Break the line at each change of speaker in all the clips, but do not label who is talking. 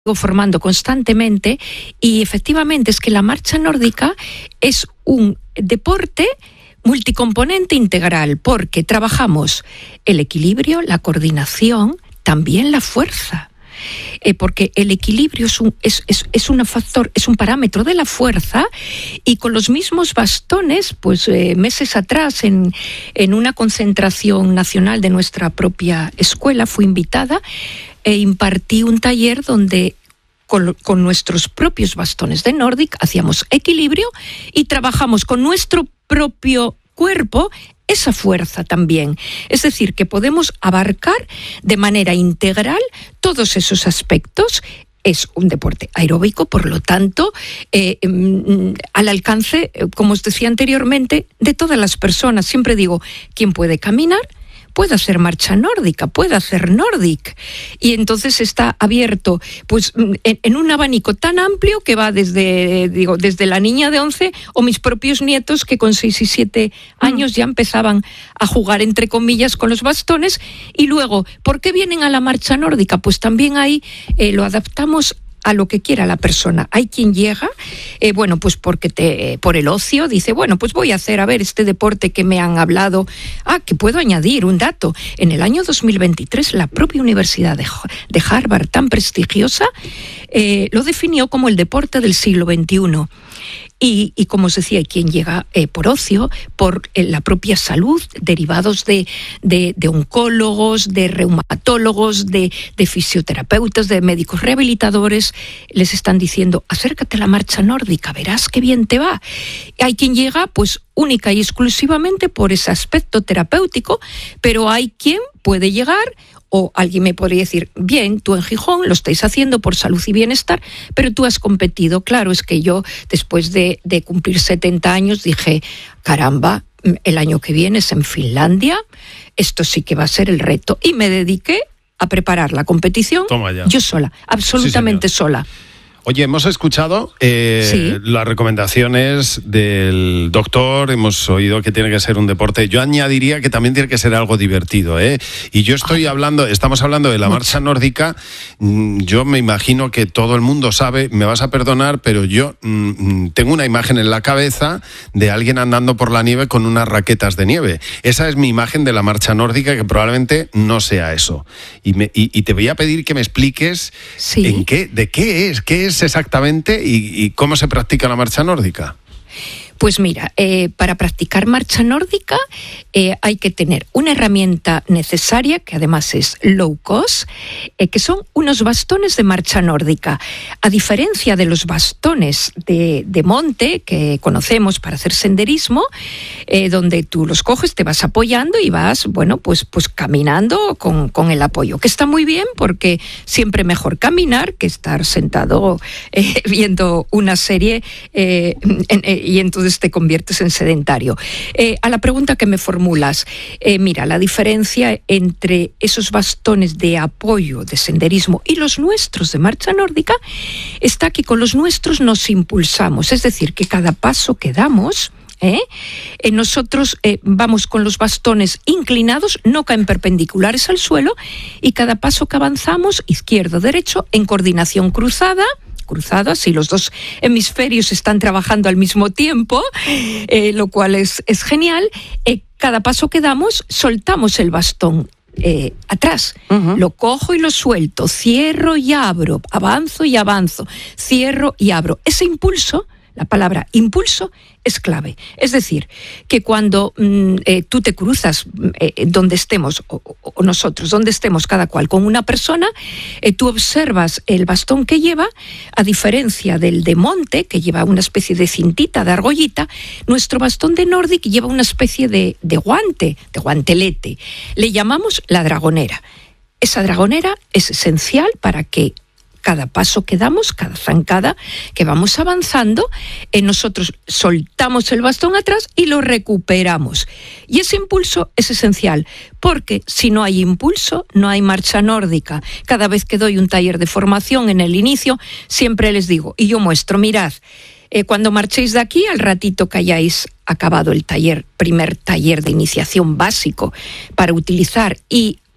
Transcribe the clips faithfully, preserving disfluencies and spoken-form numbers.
formando constantemente y efectivamente es que la marcha nórdica es un deporte multicomponente integral porque trabajamos el equilibrio, la coordinación, también la fuerza. Eh, porque el equilibrio es un, es, es, es un factor, es un parámetro de la fuerza y con los mismos bastones, pues eh, meses atrás en, en una concentración nacional de nuestra propia escuela fui invitada e impartí un taller donde con, con nuestros propios bastones de Nordic hacíamos equilibrio y trabajamos con nuestro propio cuerpo esa fuerza también. Es decir, que podemos abarcar de manera integral todos esos aspectos. Es un deporte aeróbico, por lo tanto, eh, mm, al alcance, como os decía anteriormente, de todas las personas. Siempre digo, quien puede caminar, puede hacer marcha nórdica, puede hacer Nordic. Y entonces está abierto pues en, en un abanico tan amplio que va desde, digo, desde la niña de once o mis propios nietos que con seis y siete años ya empezaban a jugar, entre comillas, con los bastones. Y luego, ¿por qué vienen a la marcha nórdica? Pues también ahí eh, lo adaptamos a lo que quiera la persona. Hay quien llega, eh, bueno, pues porque te, por el ocio, dice, bueno, pues voy a hacer, a ver, este deporte que me han hablado. Ah, que puedo añadir un dato. En el año dos mil veintitrés, la propia Universidad de, de Harvard, tan prestigiosa, eh, lo definió como el deporte del siglo veintiuno. Y, y como os decía, hay quien llega eh, por ocio, por eh, la propia salud, derivados de, de, de oncólogos, de reumatólogos, de, de fisioterapeutas, de médicos rehabilitadores, les están diciendo, acércate a la marcha nórdica, verás qué bien te va. Y hay quien llega, pues, única y exclusivamente por ese aspecto terapéutico, pero hay quien puede llegar. O alguien me podría decir, bien, tú en Gijón lo estáis haciendo por salud y bienestar, pero tú has competido. Claro, es que yo, después de, de cumplir setenta años, dije, caramba, el año que viene es en Finlandia, esto sí que va a ser el reto. Y me dediqué a preparar la competición yo sola, absolutamente sí, sola.
Oye, hemos escuchado eh, sí. las recomendaciones del doctor, hemos oído que tiene que ser un deporte. Yo añadiría que también tiene que ser algo divertido, ¿eh? Y yo estoy hablando, estamos hablando de la marcha nórdica. Yo me imagino que todo el mundo sabe, me vas a perdonar, pero yo mmm, tengo una imagen en la cabeza de alguien andando por la nieve con unas raquetas de nieve. Esa es mi imagen de la marcha nórdica, que probablemente no sea eso. Y, me, y, y te voy a pedir que me expliques sí. en qué, de qué es, qué es exactamente y, y cómo se practica la marcha nórdica.
Pues mira, eh, para practicar marcha nórdica eh, hay que tener una herramienta necesaria, que además es low cost, eh, que son unos bastones de marcha nórdica. A diferencia de los bastones de, de monte que conocemos para hacer senderismo, eh, donde tú los coges, te vas apoyando y vas, bueno, pues, pues caminando con, con el apoyo, que está muy bien porque siempre mejor caminar que estar sentado eh, viendo una serie eh, en, eh, y entonces te conviertes en sedentario. Eh, a la pregunta que me formulas, eh, mira, la diferencia entre esos bastones de apoyo de senderismo y los nuestros de marcha nórdica está que con los nuestros nos impulsamos, es decir, que cada paso que damos, ¿eh? Eh, nosotros eh, vamos con los bastones inclinados, no caen perpendiculares al suelo, y cada paso que avanzamos, izquierdo, derecho, en coordinación cruzada, cruzado, así los dos hemisferios están trabajando al mismo tiempo, eh, lo cual es, es genial. Eh, cada paso que damos, soltamos el bastón eh, atrás, uh-huh. lo cojo y lo suelto, cierro y abro, avanzo y avanzo, cierro y abro. Ese impulso, la palabra impulso, es clave. Es decir, que cuando mm, eh, tú te cruzas eh, donde estemos, o, o nosotros, donde estemos cada cual con una persona, eh, tú observas el bastón que lleva, a diferencia del de monte, que lleva una especie de cintita, de argollita, nuestro bastón de Nordic lleva una especie de, de guante, de guantelete. Le llamamos la dragonera. Esa dragonera es esencial para que cada paso que damos, cada zancada que vamos avanzando, eh, nosotros soltamos el bastón atrás y lo recuperamos. Y ese impulso es esencial, porque si no hay impulso, no hay marcha nórdica. Cada vez que doy un taller de formación en el inicio, siempre les digo, y yo muestro, mirad, eh, cuando marchéis de aquí, al ratito que hayáis acabado el taller, primer taller de iniciación básico para utilizar y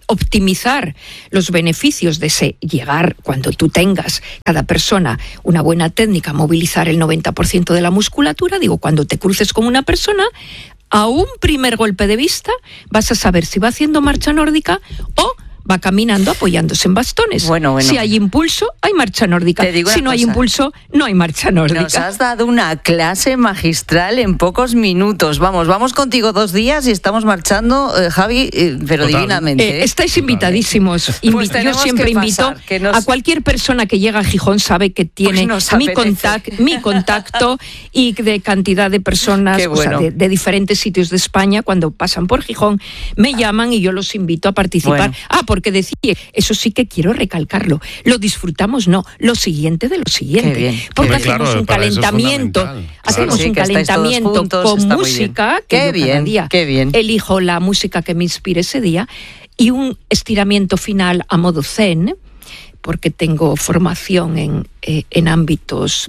optimizar los beneficios de ese llegar, cuando tú tengas cada persona una buena técnica, movilizar el noventa por ciento de la musculatura, digo, cuando te cruces con una persona, a un primer golpe de vista vas a saber si va haciendo marcha nórdica o va caminando apoyándose en bastones.
Bueno, bueno.
Si hay impulso, hay marcha nórdica. Si no cosa. hay impulso, no hay marcha nórdica.
Nos has dado una clase magistral en pocos minutos. Vamos, vamos contigo dos días y estamos marchando, eh, Javi, eh, pero Total. divinamente.
Eh, estáis invitadísimos. Pues Invi- yo siempre invito pasar, nos... a cualquier persona que llega a Gijón, sabe que tiene pues mi, contact, mi contacto y de cantidad de personas, bueno. o sea, de, de diferentes sitios de España, cuando pasan por Gijón, me llaman y yo los invito a participar. Bueno. Ah, porque decía, eso sí que quiero recalcarlo, lo disfrutamos, no, lo siguiente de lo siguiente, porque Hombre, hacemos claro, un calentamiento, claro. hacemos sí, un calentamiento juntos, con música, bien. que
qué
yo
bien,
cada día
qué bien.
elijo la música que me inspire ese día, y un estiramiento final a modo zen, porque tengo formación en, eh, en ámbitos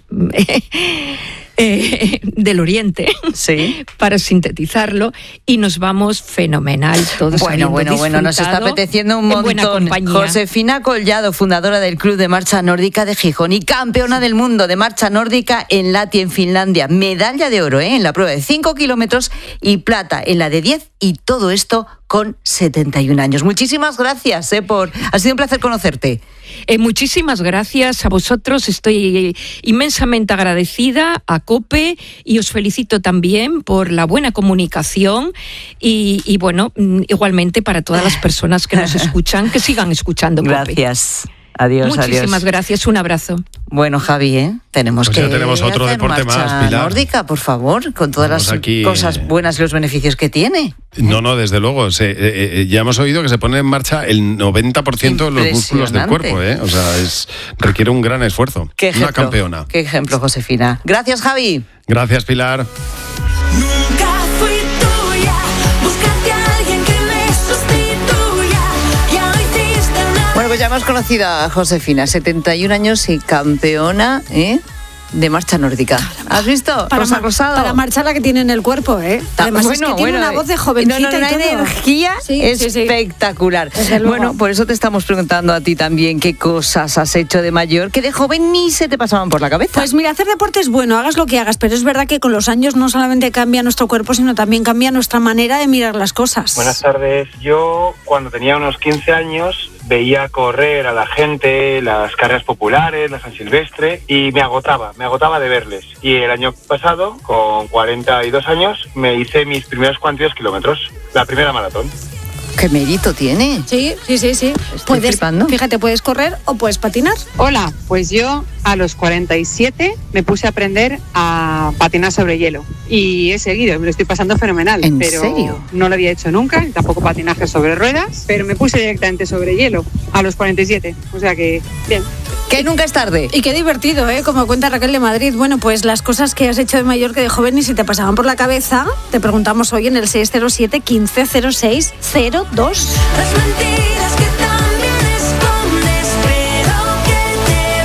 Eh, del Oriente,
sí.
para sintetizarlo, y nos vamos fenomenal todos.
Bueno, bueno, bueno, nos está apeteciendo un montón. Josefina Collado, fundadora del Club de Marcha Nórdica de Gijón y campeona del mundo de marcha nórdica en Lahti, en Finlandia. Medalla de oro ¿eh? en la prueba de cinco kilómetros y plata en la de diez, y todo esto con setenta y un años. Muchísimas gracias, ¿eh? por ha sido un placer conocerte.
Eh, muchísimas gracias a vosotros, estoy inmensamente agradecida a COPE y os felicito también por la buena comunicación y, y bueno, igualmente para todas las personas que nos escuchan, que sigan escuchando COPE.
Gracias. Adiós,
Muchísimas
adiós.
gracias, un abrazo.
Bueno, Javi, ¿eh? tenemos
pues
que
ya tenemos otro
hacer
deporte
marcha
más, Pilar.
nórdica, por favor, con todas Vamos las aquí, cosas buenas y los beneficios que tiene.
No, no, desde luego. Se, eh, eh, ya hemos oído que se pone en marcha el noventa por ciento de los músculos del cuerpo, ¿eh? O sea, es, requiere un gran esfuerzo.
¿Qué ejemplo?
Una campeona.
Qué ejemplo, Josefina. Gracias, Javi.
Gracias, Pilar.
Nunca fui tuya, búscate a alguien que me sustituya. Ya lo hiciste una...
Bueno, pues ya hemos conocido a Josefina, setenta y un años y campeona, ¿eh? de marcha nórdica. ¿Has visto?
Para,
Rosa
mar-
Rosado.
para marchar la que tiene en el cuerpo, ¿eh? Además bueno, es que tiene bueno, una voz de jovencita
no, no, una
y todo.
energía sí, espectacular.
Sí, sí.
Bueno, por eso te estamos preguntando a ti también qué cosas has hecho de mayor que de joven ni se te pasaban por la cabeza.
Pues mira, hacer deporte es bueno, hagas lo que hagas, pero es verdad que con los años no solamente cambia nuestro cuerpo, sino también cambia nuestra manera de mirar las cosas.
Buenas tardes. Yo, cuando tenía unos quince años, veía correr a la gente, las carreras populares, la San Silvestre, y me agotaba, me agotaba de verles. Y el año pasado, con cuarenta y dos años, me hice mis primeros cuantos kilómetros, la primera maratón.
¿Qué mérito tiene?
Sí, sí, sí, sí.
Estoy
puedes,
flipando.
Fíjate, puedes correr o puedes patinar.
Hola, pues yo a los cuarenta y siete me puse a aprender a patinar sobre hielo y he seguido, me lo estoy pasando fenomenal.
¿En
pero
serio?
No lo había hecho nunca, tampoco patinaje sobre ruedas, pero me puse directamente sobre hielo a los cuarenta y siete, o sea que bien.
Que nunca es tarde.
Y qué divertido, ¿eh? Como cuenta Raquel de Madrid. Bueno, pues las cosas que has hecho de mayor que de joven y si te pasaban por la cabeza, te preguntamos hoy en el seis cero siete, quince cero seis cero dos.
Las mentiras que también escondes, pero que te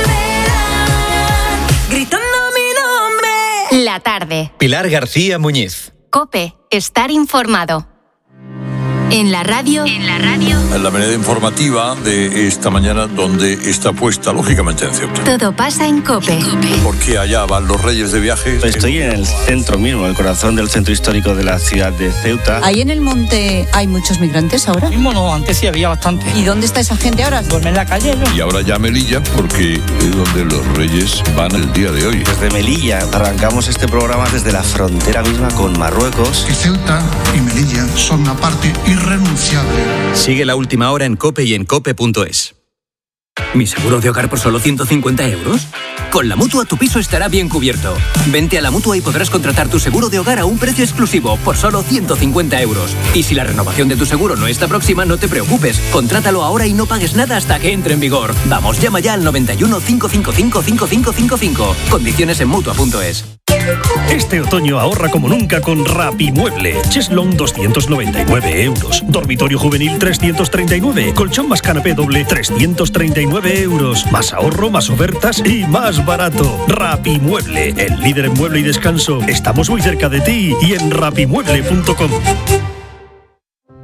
volverán gritando mi nombre.
La tarde.
Pilar García Muñiz.
COPE. Estar informado. En la radio. En la radio.
La manera informativa de esta mañana, donde está puesta, lógicamente, en Ceuta.
Todo pasa en COPE.
Porque allá van los reyes de viaje.
Estoy en el centro mismo, el corazón del centro histórico de la ciudad de Ceuta.
¿Ahí en el monte hay muchos migrantes ahora?
Mismo no, antes sí había bastante.
¿Y dónde está esa gente ahora?
Duerme en la calle, ¿no?
Y ahora ya Melilla, porque es donde los reyes van el día de hoy.
Desde Melilla arrancamos este programa desde la frontera misma con Marruecos.
Que Ceuta y Melilla son una parte irrenunciable.
Sigue la última hora en COPE y en cope punto es.
¿Mi seguro de hogar por solo ciento cincuenta euros? Con la Mutua tu piso estará bien cubierto. Vente a la Mutua y podrás contratar tu seguro de hogar a un precio exclusivo por solo ciento cincuenta euros. Y si la renovación de tu seguro no está próxima, no te preocupes. Contrátalo ahora y no pagues nada hasta que entre en vigor. Vamos, llama ya al noventa y uno, cincuecientos cincuenta y cinco, cinco cinco cinco. Condiciones en mutua punto es.
Este otoño ahorra como nunca con Rapimueble. Cheslón doscientos noventa y nueve euros. Dormitorio juvenil trescientos treinta y nueve. Colchón más canapé doble trescientos treinta y nueve euros. Más ahorro, más ofertas y más barato. Rapimueble, el líder en mueble y descanso. Estamos muy cerca de ti y en rapimueble punto com.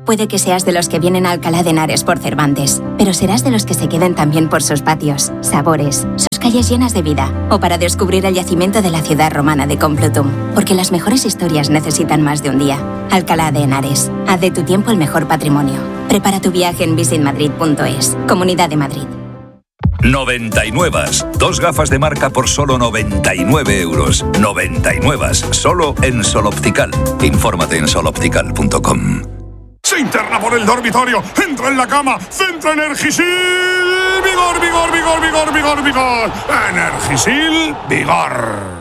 Puede que seas de los que vienen a Alcalá de Henares por Cervantes, pero serás de los que se queden también por sus patios, sabores, sus calles llenas de vida, o para descubrir el yacimiento de la ciudad romana de Complutum, porque las mejores historias necesitan más de un día. Alcalá de Henares, haz de tu tiempo el mejor patrimonio. Prepara tu viaje en visit madrid punto es. Comunidad de Madrid.
noventa y nueve. Dos gafas de marca por solo noventa y nueve euros. noventa y nueve. Solo en Sol Optical. Infórmate en sol optical punto com.
Se interna por el dormitorio, entra en la cama, centra Energisil, vigor, vigor, vigor, vigor, vigor, vigor, Energisil, vigor.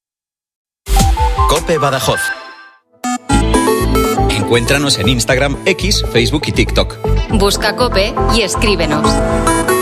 COPE Badajoz. Encuéntranos en Instagram, X, Facebook y TikTok.
Busca COPE y escríbenos.